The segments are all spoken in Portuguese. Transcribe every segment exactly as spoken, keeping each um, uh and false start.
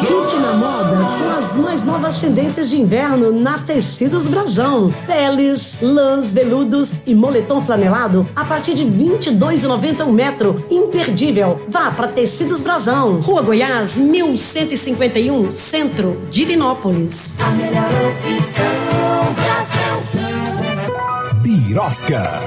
Fique na moda com as mais novas tendências de inverno na Tecidos Brasão. Peles, lãs, veludos e moletom flanelado a partir de vinte e dois reais e noventa centavos um metro. Imperdível. Vá para Tecidos Brasão. Rua Goiás, mil cento e cinquenta e um, Centro, Divinópolis. A melhor opção, Brasão. Birosca.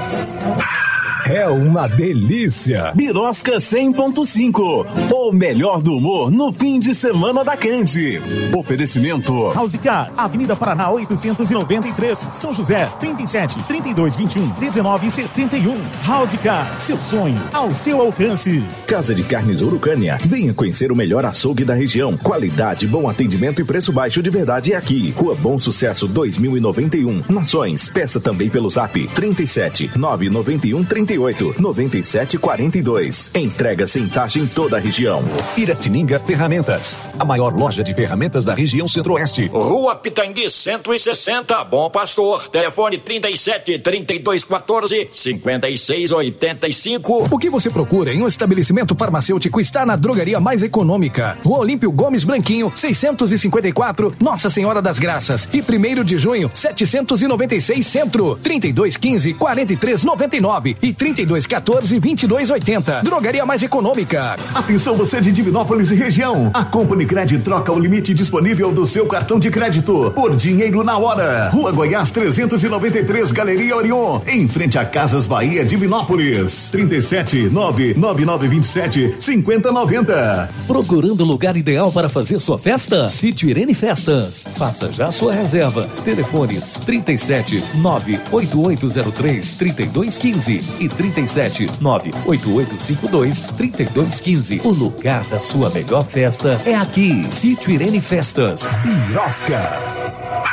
É uma delícia. Birosca cem ponto cinco. O melhor do humor no fim de semana da Cande. Oferecimento House Car, Avenida Paraná oitocentos e noventa e três, São José, trinta e sete, trinta e dois, vinte e um, dezenove, setenta e um. House Car, seu sonho ao seu alcance. Casa de Carnes Urucânia. Venha conhecer o melhor açougue da região. Qualidade, bom atendimento e preço baixo de verdade é aqui. Rua Bom Sucesso dois mil e noventa e um. Nações. Peça também pelo Zap trinta e sete, nove nove um, trinta e oito, noventa e sete, quarenta e dois. Entrega sem taxa em toda a região. Piratininga Ferramentas, a maior loja de ferramentas da região Centro-Oeste. Rua Pitangui cento e sessenta, Bom Pastor. Telefone trinta e sete, trinta e dois, quatorze, cinquenta e seis, oitenta e cinco. O que você procura em um estabelecimento farmacêutico está na Drogaria Mais Econômica. Rua Olímpio Gomes Branquinho, seiscentos e cinquenta e quatro, Nossa Senhora das Graças. E primeiro de junho, setecentos e noventa e seis Centro. trinta e dois, quinze, quarenta e três, noventa e nove e trinta e dois, quatorze, vinte e dois, oitenta. Drogaria Mais Econômica. Atenção você de Divinópolis e região. A Company Credit troca o limite disponível do seu cartão de crédito por dinheiro na hora. Rua Goiás trezentos e noventa e três, Galeria Orion, em frente a Casas Bahia, Divinópolis. trinta e sete, nove nove nove vinte e sete, cinquenta noventa. Procurando o lugar ideal para fazer sua festa? Sítio Irene Festas. Faça já sua reserva. Telefones trinta e sete, nove oito oito zero três, trinta e dois, quinze e trinta e sete, nove oito oito cinco dois, trinta e dois, quinze. O lugar da sua melhor festa é aqui. Sítio Irene Festas. Birosca.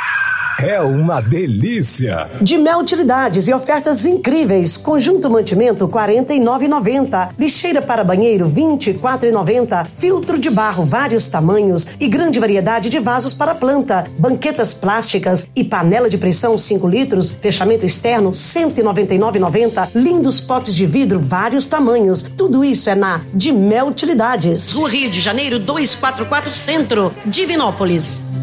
É uma delícia. De Mel Utilidades e ofertas incríveis. Conjunto mantimento quarenta e nove reais e noventa centavos. Lixeira para banheiro vinte e quatro reais e noventa centavos. Filtro de barro vários tamanhos e grande variedade de vasos para planta. Banquetas plásticas e panela de pressão cinco litros. Fechamento externo cento e noventa e nove reais e noventa centavos. Lindos potes de vidro vários tamanhos. Tudo isso é na De Mel Utilidades. Rua Rio de Janeiro duzentos e quarenta e quatro Centro, Divinópolis.